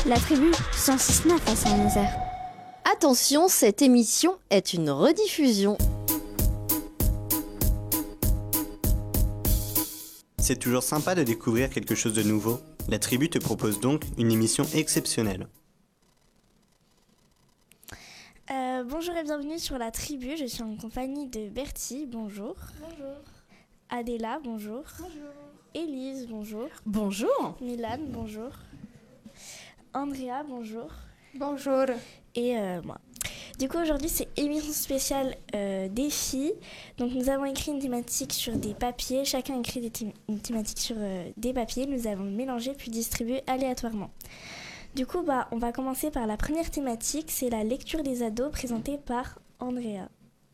La tribu 106.9 à Saint-Nazaire. Attention, cette émission est une rediffusion. C'est toujours sympa de découvrir quelque chose de nouveau. La tribu te propose donc une émission exceptionnelle. Bonjour et bienvenue sur la tribu. Je suis en compagnie de Bertie, bonjour. Bonjour. Adéla, bonjour. Bonjour. Élise, bonjour. Bonjour. Milan, bonjour. Andrea, bonjour. Bonjour. Et moi. Du coup, aujourd'hui, c'est émission spéciale des filles. Donc, nous avons écrit une thématique sur des papiers. Chacun a écrit une thématique sur des papiers. Nous avons mélangé puis distribué aléatoirement. Du coup, on va commencer par la première thématique. C'est la lecture des ados présentée par Andrea.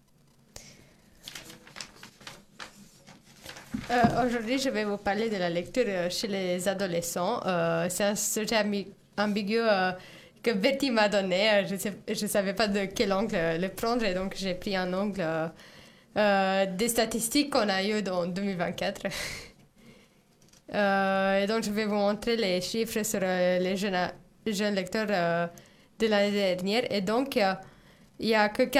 Aujourd'hui, je vais vous parler de la lecture chez les adolescents. C'est un sujet ambigu que Bertie m'a donné. Je ne savais pas de quel angle le prendre et donc j'ai pris un angle des statistiques qu'on a eues en 2024. Et donc, je vais vous montrer les chiffres sur les jeunes lecteurs de l'année dernière. Et donc, il n'y a que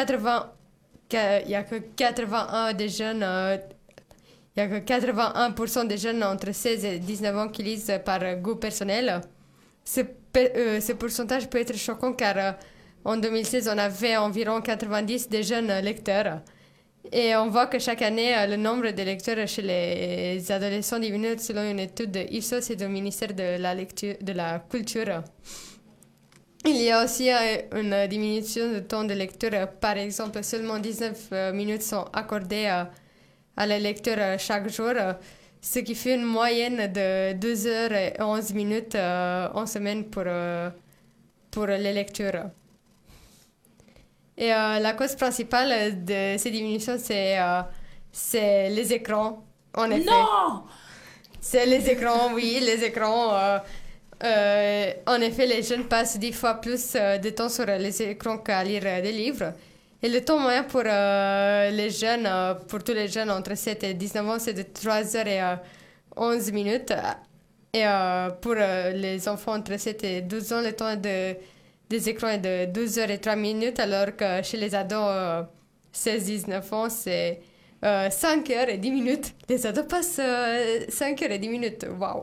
81 des jeunes... Il n'y a que 81% des jeunes entre 16 et 19 ans qui lisent par goût personnel. Ce pourcentage peut être choquant car en 2016, on avait environ 90 des jeunes lecteurs. Et on voit que chaque année, le nombre de lecteurs chez les adolescents diminue selon une étude de Ipsos et du ministère de la Culture. Il y a aussi une diminution du temps de lecture. Par exemple, seulement 19 minutes sont accordées à la lecture chaque jour, ce qui fait une moyenne de 2h11 minutes en semaine pour les lectures. Et la cause principale de ces diminutions, c'est les écrans, en effet. Non! C'est les écrans, oui, les écrans. En effet, les jeunes passent 10 fois plus de temps sur les écrans qu'à lire des livres. Et le temps moyen pour les jeunes, pour tous les jeunes entre 7 et 19 ans, c'est de 3h11 minutes. Et pour les enfants entre 7 et 12 ans, le temps des écrans est de 12h03 minutes, alors que chez les ados 16-19 ans, c'est 5h10 minutes. Les ados passent 5h10 minutes. Waouh!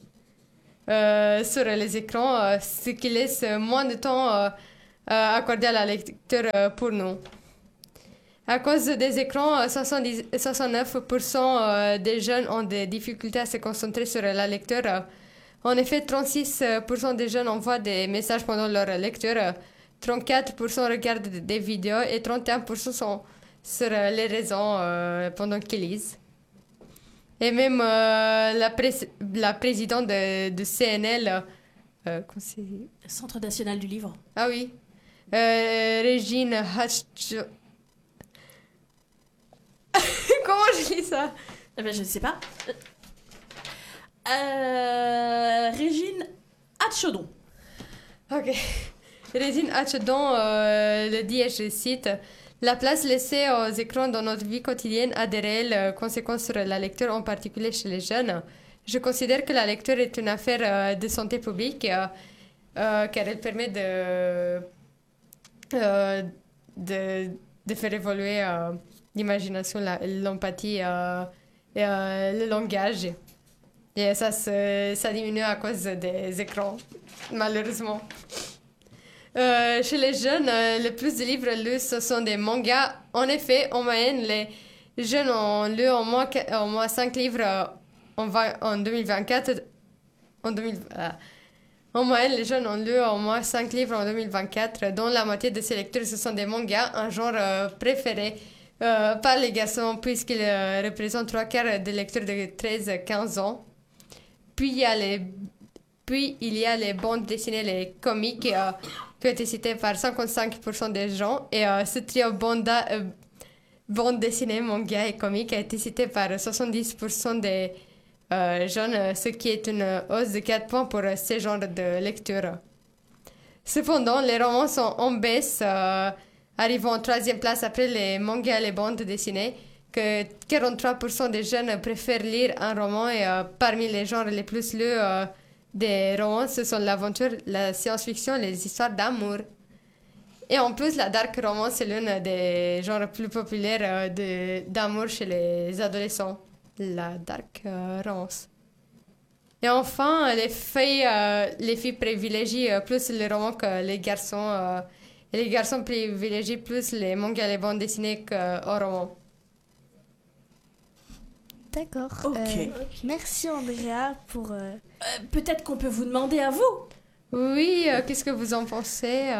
Sur les écrans, ce qui laisse moins de temps accordé à la lecture pour nous. À cause des écrans, 69% des jeunes ont des difficultés à se concentrer sur la lecture. En effet, 36% des jeunes envoient des messages pendant leur lecture, 34% regardent des vidéos et 31% sont sur les réseaux pendant qu'ils lisent. Et même la présidente de CNL, Centre national du livre. Ah oui. Régine Comment je lis ça? Eh ben, je ne sais pas. Régine Hatchedon. Ok. Régine Hatchedon le dit, et je cite: la place laissée aux écrans dans notre vie quotidienne a des réelles conséquences sur la lecture, en particulier chez les jeunes. Je considère que la lecture est une affaire de santé publique car elle permet de faire évoluer l'imagination, l'empathie et le langage. Et ça diminue à cause des écrans, malheureusement. Chez les jeunes, le plus de livres lus, ce sont des mangas. En effet, en moyenne, les jeunes ont lu au moins 5 livres en 2024. En moyenne, les jeunes ont lu au moins 5 livres en 2024, dont la moitié de ces lectures, ce sont des mangas, un genre préféré par les garçons, puisqu'ils représentent 3/4 des lecteurs de 13-15 ans. Puis il y a les bandes dessinées, les comics, qui ont été cités par 55% des gens. Et ce trio bande dessinée, manga et comics a été cité par 70% des jeunes, ce qui est une hausse de 4 points pour ce genre de lecture. Cependant, les romans sont en baisse, arrivant en 3e place après les mangas et les bandes dessinées, que 43% des jeunes préfèrent lire un roman et parmi les genres les plus lus, des romans, ce sont l'aventure, la science-fiction et les histoires d'amour. Et en plus, la dark romance, c'est l'une des genres plus populaires d'amour chez les adolescents. La dark romance. Et enfin, les filles privilégient plus les romans que les garçons. Et les garçons privilégient plus les mangas et les bandes dessinées qu'aux romans. D'accord. Ok. Merci Andrea pour... Peut-être qu'on peut vous demander à vous. Oui, qu'est-ce que vous en pensez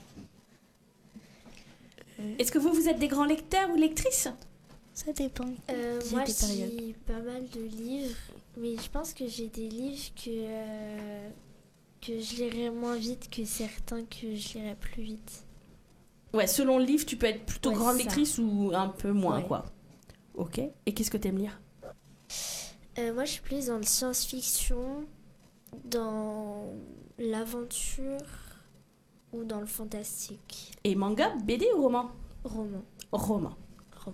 Est-ce que vous êtes des grands lecteurs ou lectrices? Ça dépend. J'ai Moi, des périodes. j'ai pas mal de livres, mais je pense que j'ai des livres que je lirai moins vite que certains que je lirai plus vite. Ouais, selon le livre, tu peux être plutôt Ouais, grande c'est ça. lectrice ou un peu moins, Ouais. quoi. Ok. Et qu'est-ce que t'aimes lire? Moi, je suis plus dans le science-fiction, dans l'aventure ou dans le fantastique. Et manga, BD ou roman? Roman. Roman. Roman.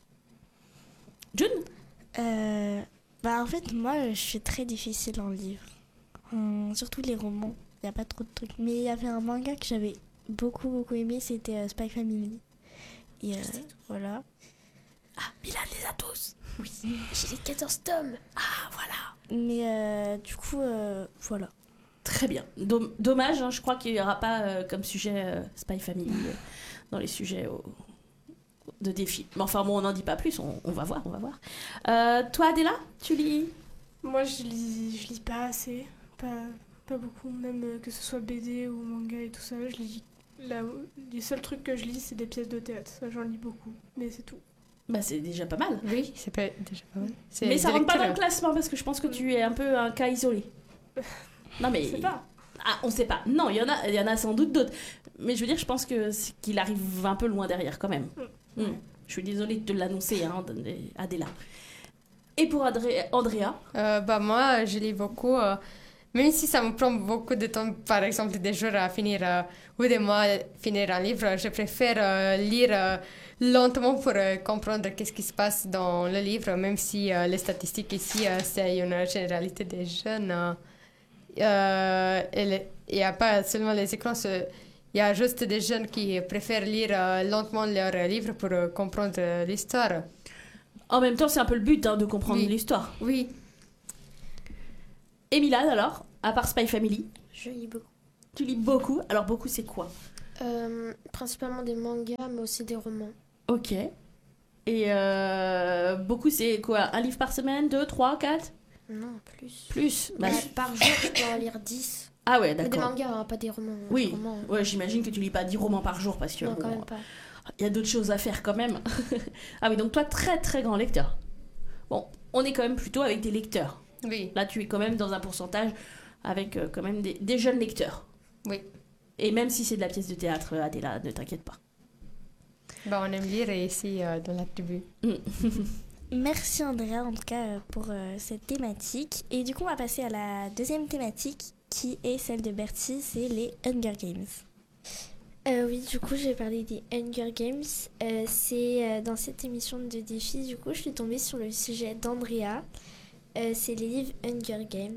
June? En fait, moi, je suis très difficile en livre. Surtout les romans. Il n'y a pas trop de trucs. Mais il y avait un manga que j'avais beaucoup aimé, c'était Spy Family. Et voilà. Ah, Milan les a tous. Oui. J'ai les 14 tomes. Ah, voilà. Mais du coup, voilà. Très bien. Dommage, hein, je crois qu'il n'y aura pas comme sujet Spy Family dans les sujets de défi. Mais enfin bon, on n'en dit pas plus, on va voir, toi Adela, tu lis? Moi, je lis pas assez, pas beaucoup, même que ce soit BD ou manga et tout ça. Je lis les seuls trucs que je lis, c'est des pièces de théâtre. Ça, j'en lis beaucoup, mais c'est tout. Bah c'est déjà pas mal. Oui, c'est déjà pas mal. Mais ça rentre pas dans le classement parce que je pense que tu es un peu un cas isolé. Non mais... Je sais pas. Ah, on sait pas. Non, il y en a sans doute d'autres. Mais je veux dire, je pense qu'il arrive un peu loin derrière quand même. Je suis désolée de te l'annoncer, hein, Adela. Et pour Andrea? Moi, je lis beaucoup. Même si ça me prend beaucoup de temps, par exemple des jours à finir ou des mois à finir un livre, je préfère lire lentement pour comprendre qu'est-ce qui se passe dans le livre, même si les statistiques ici, c'est une généralité des jeunes. Il n'y a pas seulement les écrans, il y a juste des jeunes qui préfèrent lire lentement leurs livres pour comprendre l'histoire. En même temps, c'est un peu le but hein, de comprendre Oui. l'histoire. Oui. Et Milan, alors, à part Spy Family, Je lis beaucoup. tu lis beaucoup. Alors, beaucoup, c'est quoi? Principalement des mangas, mais aussi des romans. Ok. Et beaucoup, c'est quoi? Un livre par semaine? 2, 3, 4? Non, plus. Plus? Bah, Par jour, je peux en lire 10. Ah ouais, Mais des d'accord. mangas, hein, pas des romans. Oui, Des romans, hein. ouais, j'imagine que tu lis pas 10 romans par jour parce que Non, bon, quand même pas. il y a d'autres choses à faire quand même. Ah oui, donc toi, très très grand lecteur. Bon, on est quand même plutôt avec des lecteurs. Oui. Là, tu es quand même dans un pourcentage avec quand même des jeunes lecteurs. Oui. Et même si c'est de la pièce de théâtre, Adela, ne t'inquiète pas. On aime lire ici dans la tribu. Merci Andrea en tout cas pour cette thématique. Et du coup on va passer à la deuxième thématique qui est celle de Bertie, c'est les Hunger Games. Oui, du coup, je vais parler des Hunger Games. C'est dans cette émission de défi, du coup, je suis tombée sur le sujet d'Andrea. C'est les livres Hunger Games.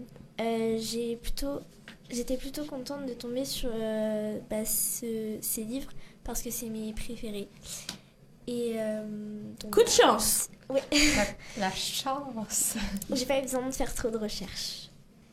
J'étais plutôt contente de tomber sur ces livres parce que c'est mes préférés. Et donc, Coup de chance! oui. La chance. J'ai pas eu besoin de faire trop de recherches.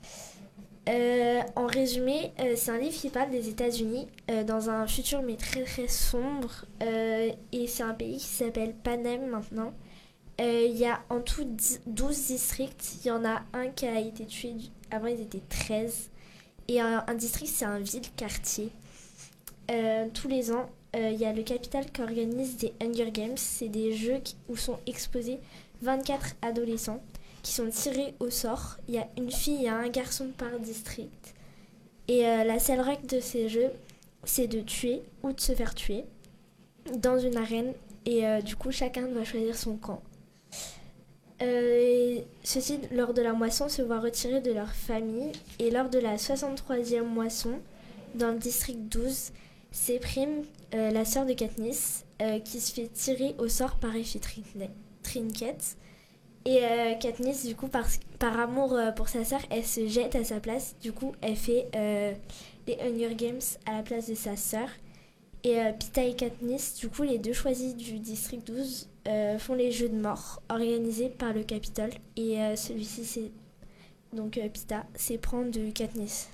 En résumé, c'est un livre qui parle des États-Unis dans un futur mais très très sombre. Et c'est un pays qui s'appelle Panem maintenant. Il y a en tout 12 districts. Il y en a un qui a été tué. Avant, ils étaient 13. Et un district, c'est un ville-quartier. Tous les ans, il y a le Capitole qui organise des Hunger Games. C'est des jeux où sont exposés 24 adolescents qui sont tirés au sort. Il y a une fille et un garçon par district. Et la seule règle de ces jeux, c'est de tuer ou de se faire tuer dans une arène. Et du coup, chacun doit choisir son camp. Ceux-ci, lors de la moisson, se voient retirer de leur famille. Et lors de la 63e moisson, dans le district 12, c'est Prime, la sœur de Katniss, qui se fait tirer au sort par Effie Trinket. Et Katniss, du coup, par amour pour sa sœur, elle se jette à sa place. Du coup, elle fait les Hunger Games à la place de sa sœur. Et Peeta et Katniss, du coup, les deux choisis du district 12, font les jeux de mort organisés par le Capitole. Et celui-ci, c'est donc Peeta, s'éprend de Katniss.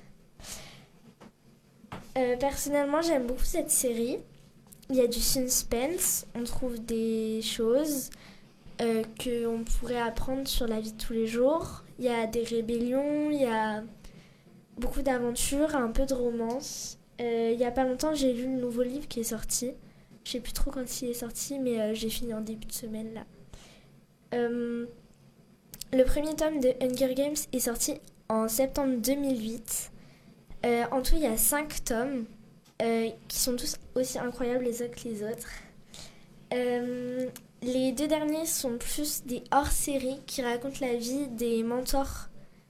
Personnellement, j'aime beaucoup cette série. Il y a du suspense, on trouve des choses qu'on pourrait apprendre sur la vie de tous les jours. Il y a des rébellions, il y a beaucoup d'aventures, un peu de romance. Il n'y a pas longtemps, j'ai lu le nouveau livre qui est sorti. Je sais plus trop quand il est sorti, mais j'ai fini en début de semaine là. Le premier tome de Hunger Games est sorti en septembre 2008. En tout, il y a 5 tomes qui sont tous aussi incroyables les uns que les autres. Les 2 derniers sont plus des hors-séries qui racontent la vie des mentors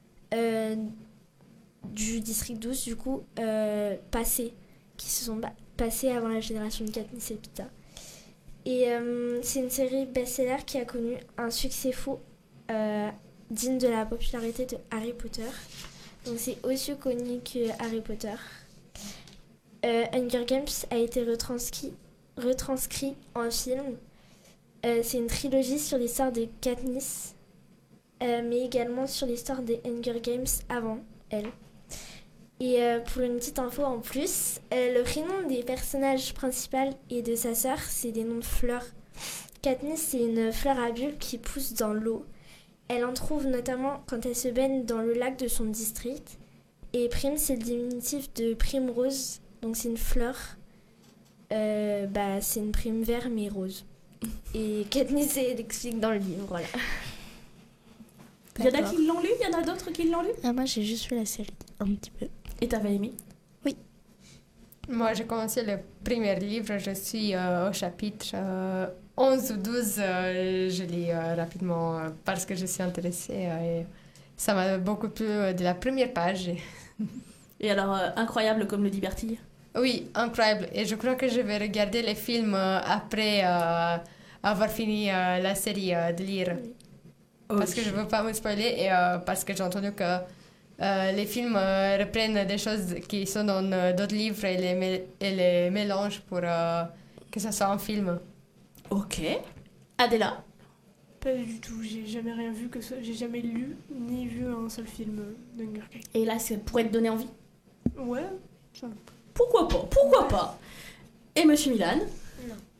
du district 12, du coup, passés, qui se sont passés avant la génération de Katniss et Peeta. Et c'est une série best-seller qui a connu un succès fou, digne de la popularité de Harry Potter. Donc c'est aussi connu que Harry Potter. Hunger Games a été retranscrit en film. C'est une trilogie sur l'histoire de Katniss, mais également sur l'histoire des Hunger Games avant elle. Et pour une petite info en plus, le prénom des personnages principaux et de sa sœur, c'est des noms de fleurs. Katniss, c'est une fleur à bulles qui pousse dans l'eau. Elle en trouve notamment quand elle se baigne dans le lac de son district. Et Prime, c'est le diminutif de primrose, donc c'est une fleur. C'est une prime vert mais rose. Et Katniss l'explique dans le livre, voilà. Il y en a qui l'ont lu, il y en a d'autres qui l'ont lu. Moi, j'ai juste lu la série, un petit peu. Et t'avais aimé? Moi, j'ai commencé le premier livre, je suis au chapitre 11 ou 12. Je lis rapidement parce que je suis intéressée et ça m'a beaucoup plu de la première page. Et alors, incroyable comme le dit Bertille? Oui, incroyable. Et je crois que je vais regarder les films après avoir fini la série de lire. Parce que je ne veux pas me spoiler et parce que j'ai entendu que les films reprennent des choses qui sont dans d'autres livres et les mélangent pour que ça soit un film. Ok. Adela? Pas du tout, j'ai jamais rien vu, j'ai jamais lu ni vu un seul film d'Hunger Games. Et là, ça pourrait te donner envie? Ouais, Pourquoi pas? Et Monsieur Milan?